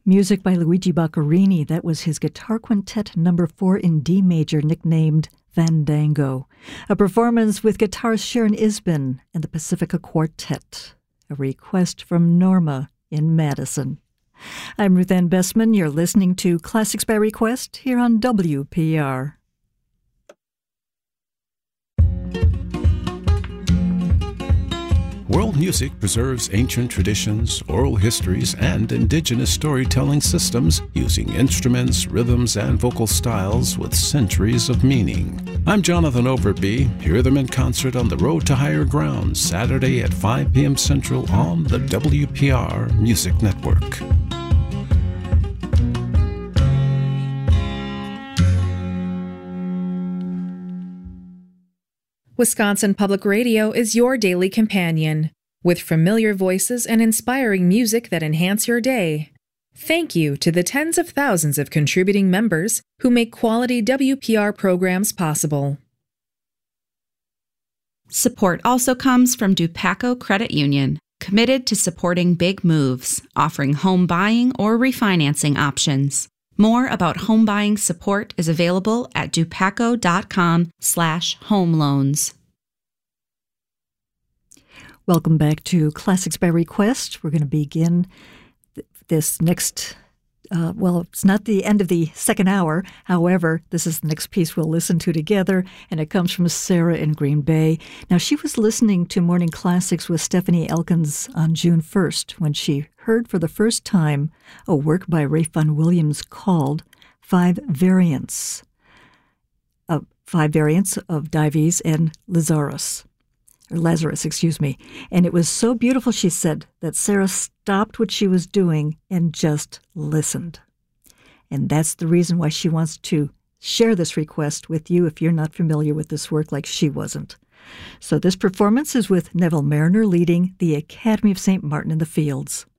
Music by Luigi Boccherini. That was his Guitar Quintet number 4 in D major, nicknamed Fandango. A performance with guitarist Sharon Isbin and the Pacifica Quartet. A request from Norma in Madison. I'm Ruth Ann Bessman. You're listening to Classics by Request here on WPR. World music preserves ancient traditions, oral histories, and indigenous storytelling systems using instruments, rhythms, and vocal styles with centuries of meaning. I'm Jonathan Overby. Hear them in concert on the Road to Higher Ground, Saturday at 5 p.m. Central on the WPR Music Network. Wisconsin Public Radio is your daily companion, with familiar voices and inspiring music that enhance your day. Thank you to the tens of thousands of contributing members who make quality WPR programs possible. Support also comes from Dupaco Credit Union, committed to supporting big moves, offering home buying or refinancing options. More about home buying support is available at dupaco.com/home loans. Welcome back to Classics by Request. We're going to begin this next, it's not the end of the second hour. However, this is the next piece we'll listen to together, and it comes from Sarah in Green Bay. Now, she was listening to Morning Classics with Stephanie Elkins on June 1st when she heard for the first time a work by Ralph Vaughan Williams called Five Variants of Dives and Lazarus. And it was so beautiful, she said, that Sarah stopped what she was doing and just listened. And that's the reason why she wants to share this request with you if you're not familiar with this work like she wasn't. So this performance is with Neville Marriner leading the Academy of St. Martin in the Fields.